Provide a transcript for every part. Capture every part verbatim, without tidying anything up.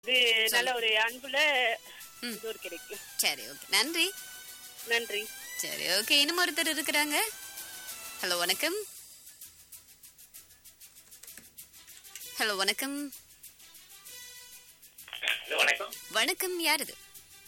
இது நல்ல ஒரு அன்புல இது ஒரு கிடைக்கும். சரி, ஓகே, நன்றி. நன்றி. சரி, ஓகே, இன்னும் ஒருத்தர் இருக்கிறாங்க. ஹலோ, வணக்கம். ஹலோ, வணக்கம். வணக்கம். வணக்கம், யார் இது?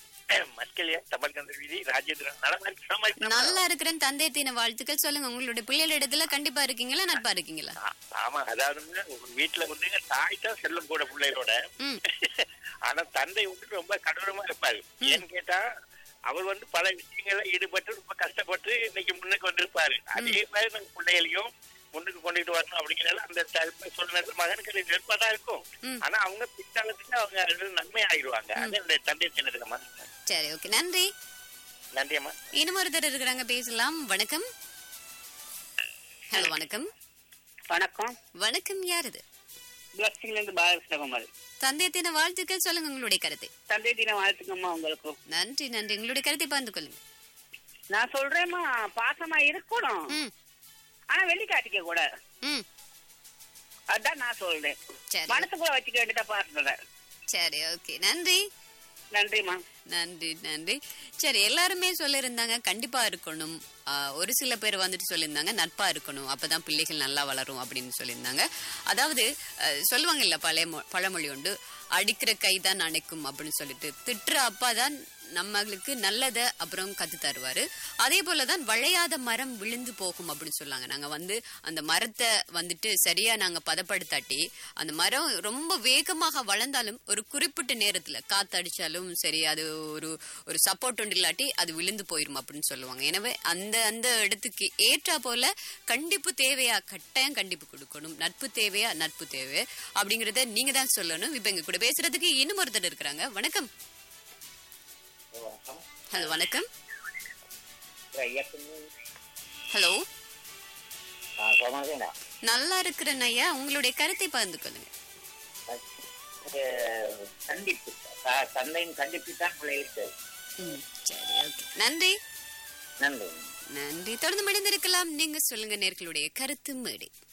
நல்லா இருக்கிறேன். தந்தை தின வாழ்த்துக்கள். சொல்லுங்க, உங்களுடைய பிள்ளைகள் இடத்துல கண்டிப்பா இருக்கீங்களா, நட்பா இருக்கீங்களா? ஆமா, அதாவது வீட்டுல வந்து தாய் தான் செல்லும் கூட பிள்ளைகளோட. ஆனா தந்தை வந்து ரொம்ப கடவுளமா இருப்பாரு. ஏன்னு கேட்டா அவர் வந்து பல விஷயங்கள்ல ஈடுபட்டு ரொம்ப கஷ்டப்பட்டு இன்னைக்கு முன்னுக்கு வந்திருப்பாரு. அதே மாதிரி நம்ம பிள்ளைகளையும் முன்னுக்கு கொண்டுட்டு வரணும் அப்படிங்கிறத அந்த சொல்ற மகனுக்கு நெருப்பா இருக்கும். ஆனா அவங்க பிற்காலத்துக்கு அவங்க நன்மை ஆயிடுவாங்க. அது அந்த தந்தை சின்னதுக்கம்மா. சரி, ஓகே, நன்றி. நன்றி அம்மா. இன்னும் ஒருத்தர் இருக்கிறாங்க, பேசலாம். வணக்கம். ஹலோ, வணக்கம். வணக்கம். வணக்கம், யார் இது? பிளஸ்டிங்ல இருந்து பாலகிருஷ்ணகுமார். தந்தை தின வாழ்த்துக்கள். சொல்லுங்க உங்களுடைய கருத்தை. தந்தை தின வாழ்த்துக்கம்மா உங்களுக்கும். நன்றி, நன்றி. உங்களுடைய கருத்தை பகிர்ந்து கொள்ளுங்க. நான் சொல்றேம்மா, பாசமா இருக்கணும், ஆனா வெளி காட்டிக்க கூட. அதான் நான் சொல்றேன். மனசுக்குள்ள வச்சுக்க வேண்டியதா பாசத்தை. சரி, ஓகே, நன்றி. நன்றிமா. நன்றி, நன்றி. சரி, எல்லாருமே சொல்லியிருந்தாங்க கண்டிப்பா இருக்கணும். ஒரு சில பேர் வந்துட்டு சொல்லியிருந்தாங்க நட்பா இருக்கணும், அப்பதான் பிள்ளைகள் நல்லா வளரும் அப்படின்னு சொல்லியிருந்தாங்க. அதாவது சொல்லுவாங்க இல்ல, பழைய பழமொழி உண்டு, அடிக்கிற கைதான் அணைக்கும் அப்படின்னு சொல்லிட்டு. திட்டுற அப்பா தான் நம்மளுக்கு நல்லத அப்புறம் கத்து தருவாரு. அதே போலதான் வளையாத மரம் விழுந்து போகும் அப்படின்னு சொல்லாங்க. நாங்க வந்து அந்த மரத்தை வந்துட்டு சரியா நாங்க பதப்படுத்தாட்டி அந்த மரம் ரொம்ப வேகமாக வளர்ந்தாலும் ஒரு குறிப்பிட்ட நேரத்துல காத்து அடிச்சாலும் சரி, அது ஒரு ஒரு சப்போர்ட் ஒன்று இல்லாட்டி அது விழுந்து போயிரும் அப்படின்னு சொல்லுவாங்க. எனவே அந்த அந்த இடத்துக்கு ஏற்றா போல கண்டிப்பு தேவையா, கட்டாயம் கண்டிப்பு கொடுக்கணும். நட்பு தேவையா, நட்பு தேவை அப்படிங்கறத நீங்க தான் சொல்லணும். இப்ப எங்க கூட பேசுறதுக்கு இன்னும் ஒருத்தர் இருக்கிறாங்க. வணக்கம். ஹலோ, வணக்கம். ஹலோ, நல்லா இருக்கிறேன் ஐயா. உங்களுடைய கருத்தை பகிர்ந்து கொள்ளுங்க. கண்டிப்பு, தந்தையின் கண்டிப்பு தான் பிள்ளைகளுக்கு. சரி, ஓகே, நன்றி. நன்றி. நன்றி. தொடர்ந்து மடிந்திருக்கலாம். நீங்க சொல்லுங்க நேர்களுடைய கருத்து மேடை.